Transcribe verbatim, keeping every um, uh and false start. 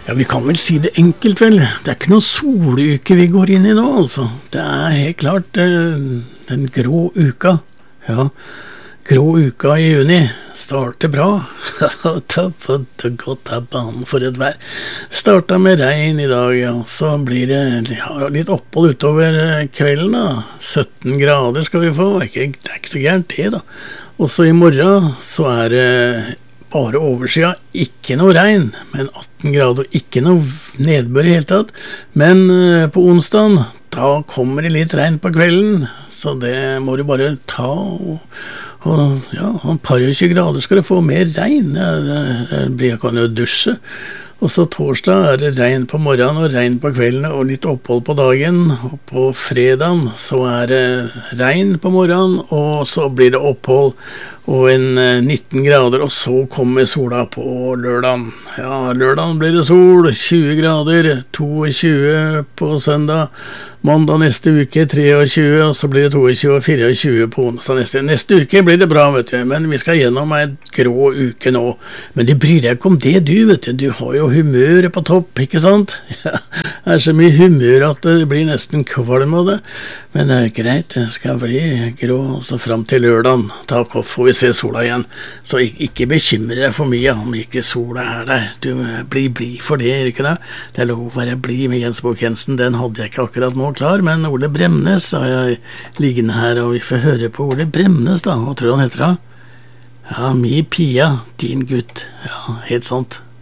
Ja, vi kan vel si det enkelt, vel. Det er ikke noe soluke vi går inn i nå, altså. Det er helt klart eh, den grå uka. Ja, grå uka i juni starter bra. Ta på det godt av banen for et vær. Starta med regn i dag, ja. Så blir det ja, litt opphold utover kvelden, da. sytten grader skal vi få. Det er ikke, det er ikke så gærent det, da. Også i morgen så er det bare oversida, ikke noe regn, men atten grader, ikke noe nedbør i hele tatt. Men på onsdagen, da kommer det litt regn på kvelden, så det må du bare ta, og, og ja, et par og tjue grader skal du få mer regn. Ja, det blir kan jo dusje. Og så torsdag er det regn på morgenen og regn på kvelden og litt opphold på dagen. Og på fredagen så er det regn på morgenen, og så blir det opphold og en nitten grader, og så kommer sola på lørdagen. Ja, lørdagen blir det sol, tjue grader, tjueto på søndag. Mandag neste uke tjuetre, og så blir det tjueto og tjuefire på onsdag neste. Neste uke blir det bra, vet du, men vi skal gjennom en grå uke nå. Men du bryr deg ikke om det, du, vet du. Du har jo humøret på topp, ikke sant? Ja, det er så mye humør at det blir nesten kvalm av det. Men det er greit, det skal bli grå, så frem til lørdagen. Da får vi se sola igjen. Så ikke bekymre deg for mye om ikke sola er der. Du blir blid for det, ikke det? Det er lov å være blid med Jens Bukk Jensen. Den hadde jeg ikke akkurat nå klar, men Ole Bremnes har jeg liggende her, og vi får høre på Ole Bremnes da. Hva tror du han heter da? Ja, Mi Pia, din gutt. Ja, helt sant.